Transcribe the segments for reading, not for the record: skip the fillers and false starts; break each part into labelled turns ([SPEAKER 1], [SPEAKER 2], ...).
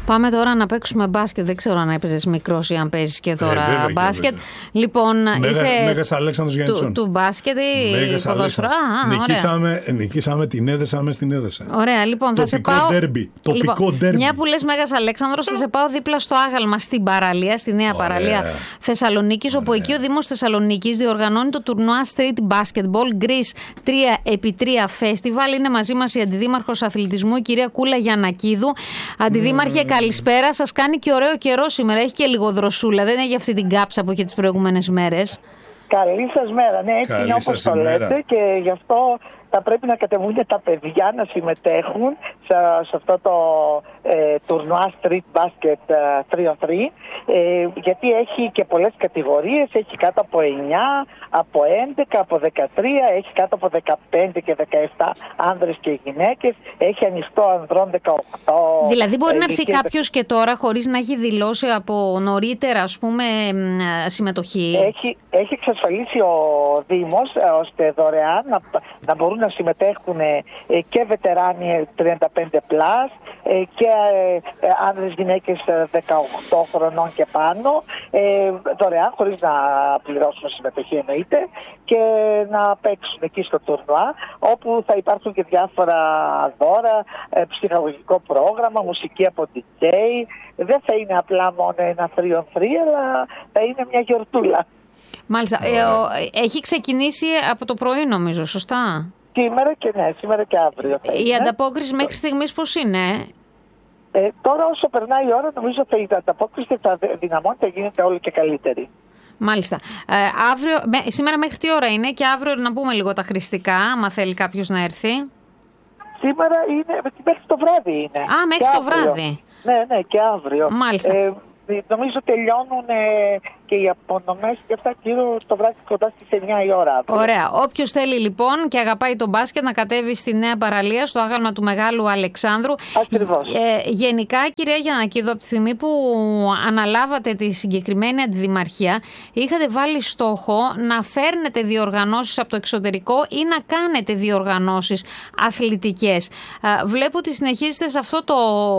[SPEAKER 1] Πάμε τώρα να παίξουμε μπάσκετ. Δεν ξέρω αν έπαιζες μικρός ή αν παίζεις και τώρα μπάσκετ. Λοιπόν,
[SPEAKER 2] Μέγας Αλέξανδρος Γιάννητσον.
[SPEAKER 1] Του μπάσκετ ή ποδόσφαιρο.
[SPEAKER 2] Νικήσαμε την Έδεσα μέσα στην Έδεσα.
[SPEAKER 1] Ωραία, λοιπόν, θα σε πάω.
[SPEAKER 2] Τοπικό ντέρμπι.
[SPEAKER 1] Μια που λες Μέγας Αλέξανδρος, θα σε πάω δίπλα στο Άγαλμα, στην παραλία, στη νέα παραλία Θεσσαλονίκης, όπου εκεί ο Δήμος Θεσσαλονίκης διοργανώνει το τουρνουά Street Basketball Greece 3x3 Festival. Είναι μαζί μας η Αντιδήμαρχος Αθλητισμού, η κυρία Κούλα Γιαννακίδου. Αντιδήμαρχε, καλησπέρα. Σας κάνει και ωραίο καιρό σήμερα. Έχει και λίγο δροσούλα. Δεν έχει αυτή την κάψα που είχε τις προηγούμενες μέρες.
[SPEAKER 3] Καλή σας μέρα. Ναι, έτσι είναι όπως το λέτε, και γι' αυτό θα πρέπει να κατεβούν τα παιδιά να συμμετέχουν σε αυτό το τουρνουά Street Basket 3-3, γιατί έχει και πολλές κατηγορίες, έχει κάτω από 9, από 11, από 13, έχει κάτω από 15 και 17 άνδρες και γυναίκες, έχει ανοιχτό ανδρών 18.
[SPEAKER 1] Δηλαδή μπορεί να έρθει κάποιος και τώρα χωρίς να έχει δηλώσει από νωρίτερα, ας πούμε, συμμετοχή.
[SPEAKER 3] Έχει εξασφαλίσει ο Δήμος ώστε δωρεάν να μπορούν να συμμετέχουν και βετεράνοι 35+, και άνδρες γυναίκες 18 χρονών και πάνω, δωρεάν, χωρίς να πληρώσουν συμμετοχή εννοείται, και να παίξουν εκεί στο τουρνουά, όπου θα υπάρχουν και διάφορα δώρα, ψυχαγωγικό πρόγραμμα, μουσική από DJ. Δεν θα είναι απλά μόνο ένα 3-on-3, αλλά θα είναι μια γιορτούλα.
[SPEAKER 1] Μάλιστα. Έχει ξεκινήσει από το πρωί, νομίζω, σωστά?
[SPEAKER 3] Σήμερα και αύριο.
[SPEAKER 1] Η ανταπόκριση μέχρι στιγμής πώς είναι?
[SPEAKER 3] Τώρα όσο περνάει η ώρα, νομίζω ότι η ανταπόκριση θα δυναμώνει, θα γίνεται όλο και καλύτερη.
[SPEAKER 1] Μάλιστα. Σήμερα μέχρι τι ώρα είναι, και αύριο να πούμε λίγο τα χρηστικά, άμα θέλει κάποιος να έρθει.
[SPEAKER 3] Σήμερα είναι μέχρι το βράδυ είναι.
[SPEAKER 1] Μέχρι το βράδυ.
[SPEAKER 3] Ναι, και αύριο.
[SPEAKER 1] Μάλιστα.
[SPEAKER 3] Νομίζω τελειώνουν και οι απονομές και αυτά γύρω το βράδυ, κοντά στις 9 η ώρα.
[SPEAKER 1] Ωραία. Όποιος θέλει λοιπόν και αγαπάει τον μπάσκετ να κατέβει στη νέα παραλία, στο Άγαλμα του Μεγάλου Αλεξάνδρου.
[SPEAKER 3] Ακριβώς.
[SPEAKER 1] Γενικά, κυρία Γιαννακίδου, από τη στιγμή που αναλάβατε τη συγκεκριμένη αντιδημαρχία, είχατε βάλει στόχο να φέρνετε διοργανώσεις από το εξωτερικό ή να κάνετε διοργανώσεις αθλητικές. Βλέπω ότι συνεχίζετε σε αυτό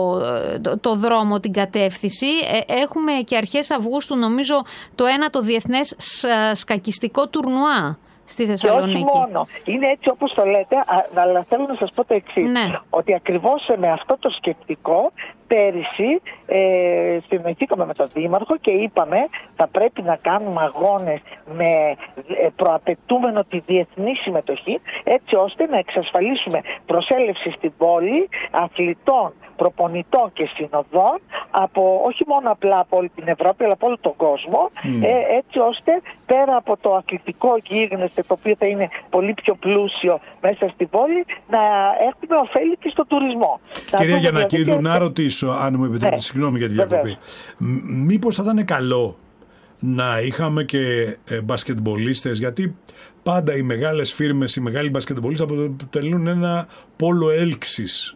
[SPEAKER 1] το δρόμο, την κατεύθυνση. Έχουμε και αρχές Αυγούστου, νομίζω, το ένατο διεθνές σκακιστικό τουρνουά στη Θεσσαλονίκη.
[SPEAKER 3] Και όχι μόνο. Είναι έτσι όπως το λέτε, αλλά θέλω να σας πω το εξής.
[SPEAKER 1] Ναι.
[SPEAKER 3] Ότι ακριβώς με αυτό το σκεπτικό, πέρυσι συνοηθήκαμε με τον Δήμαρχο και είπαμε θα πρέπει να κάνουμε αγώνες με προαπαιτούμενο τη διεθνή συμμετοχή, έτσι ώστε να εξασφαλίσουμε προσέλευση στην πόλη αθλητών, προπονητών και συνοδών από όχι μόνο απλά από όλη την Ευρώπη, αλλά από όλο τον κόσμο, έτσι ώστε πέρα από το αθλητικό γίγνεσθε, το οποίο θα είναι πολύ πιο πλούσιο μέσα στην πόλη, να έχουμε ωφέλη και στο τουρισμό.
[SPEAKER 2] Κυρία Γιαννακίδου, να ρωτήσω, αν μου επιτρέπετε, συγγνώμη για τη διακοπή. Μήπως θα ήταν καλό να είχαμε και μπασκετμπολίστες, γιατί πάντα οι μεγάλες φίρμες, οι μεγάλοι μπασκετμπολίστες αποτελούν ένα πόλο έλξης.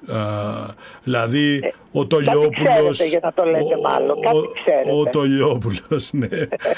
[SPEAKER 2] Δηλαδή ο Τολιόπουλος.
[SPEAKER 3] Για να το λέτε μάλλον,
[SPEAKER 2] ο Τολιόπουλος, ναι.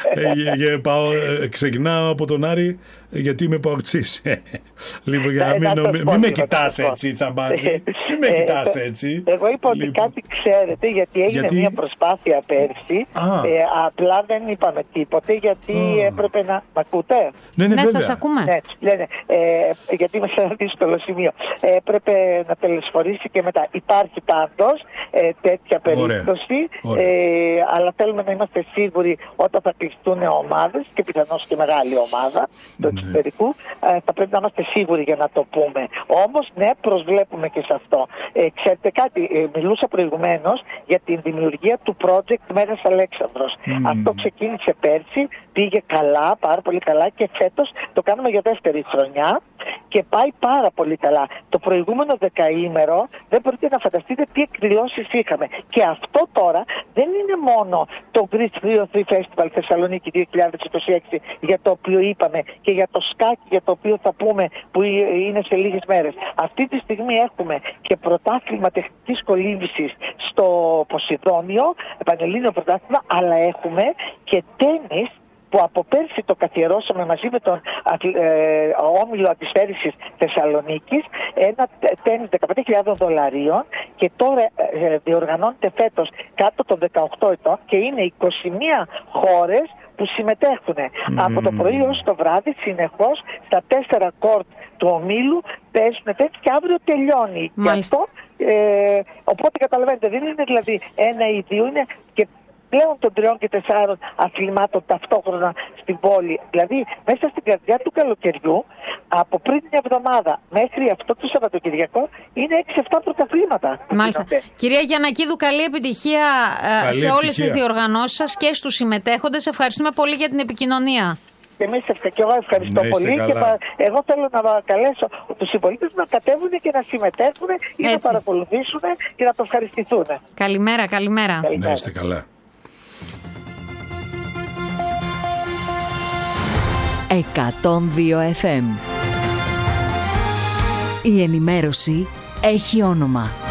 [SPEAKER 2] Ξεκινάω από τον Άρη, γιατί είμαι παοξής. Λοιπόν, για να μην με κοιτάς έτσι, Τσαμπάζη. Μην με κοιτάς έτσι.
[SPEAKER 3] Εγώ είπα ότι κάτι ξέρετε, γιατί έγινε μια προσπάθεια πέρσι. Απλά δεν είπαμε τίποτε, γιατί έπρεπε να... Μ' ακούτε?
[SPEAKER 1] Ναι, σας ακούμε.
[SPEAKER 3] Ναι, γιατί είμαι σε ένα δύσκολο σημείο. Έπρεπε να τελεσφορήσει και μετά. Υπάρχει πάντως τέτοια περίπτωση, αλλά θέλουμε να είμαστε σίγουροι όταν θα κλειστούν ομάδες, και πιθανώς και μεγάλη ομάδα του εξωτερικού, θα πρέπει να είμαστε σίγουροι για να το πούμε. Όμως, ναι, προσβλέπουμε και σε αυτό. Ξέρετε κάτι, μιλούσα προηγουμένως για την δημιουργία του project Μέγας Αλέξανδρος. Αυτό ξεκίνησε πέρσι, πήγε καλά, πάρα πολύ καλά, και φέτος το κάνουμε για δεύτερη χρονιά και πάει πάρα πολύ καλά. Το προηγούμενο δεκαήμερο δεν μπορείτε να φανταστείτε τι εκδηλώσεις είχαμε. Και αυτό τώρα δεν είναι μόνο το Greece 3-3 Festival Θεσσαλονίκη 2026, για το οποίο είπαμε, και για το σκάκι για το οποίο θα πούμε, που είναι σε λίγες μέρες. Αυτή τη στιγμή έχουμε και πρωτάθλημα τεχνικής κολύμβησης στο Ποσειδόνιο, πανελλήνιο πρωτάθλημα, αλλά έχουμε και τένις που από πέρσι το καθιερώσαμε μαζί με τον Όμιλο Αντισφαίρησης Θεσσαλονίκης, ένα τένις $15,000 και τώρα διοργανώνεται φέτος κάτω των 18 ετών και είναι 21 χώρες που συμμετέχουν από το πρωί ως το βράδυ συνεχώς στα 4 κόρτ του ομίλου παίζουν τέτοιοι και αύριο τελειώνει. Και αυτό, οπότε καταλαβαίνετε, δεν είναι δηλαδή ένα ή δύο, είναι και πλέον των 3 και 4 αθλημάτων ταυτόχρονα στην πόλη. Δηλαδή μέσα στην καρδιά του καλοκαιριού, από πριν μια εβδομάδα μέχρι αυτό το Σαββατοκυριακό, είναι 6-7 πρωταθλήματα.
[SPEAKER 1] Μάλιστα. Κυρία Γιαννακίδου, καλή επιτυχία σε όλες τις διοργανώσεις σας και στους συμμετέχοντες. Ευχαριστούμε πολύ για την επικοινωνία.
[SPEAKER 3] Και εγώ ευχαριστώ πολύ και εγώ θέλω να καλέσω τους συμπολίτες να κατέβουν και να συμμετέχουν ή να παρακολουθήσουν και να το ευχαριστηθούν.
[SPEAKER 1] Καλημέρα, καλημέρα.
[SPEAKER 2] Να είστε καλά.
[SPEAKER 4] 102 FM. Η ενημέρωση έχει όνομα.